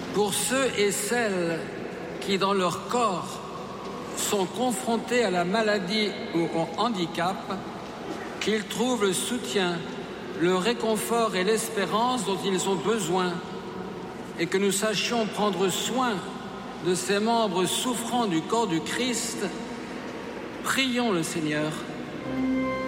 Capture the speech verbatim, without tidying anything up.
Pour ceux et celles qui, dans leur corps, sont confrontés à la maladie ou au handicap, qu'ils trouvent le soutien, le réconfort et l'espérance dont ils ont besoin, et que nous sachions prendre soin de ces membres souffrants du corps du Christ. Prions le Seigneur.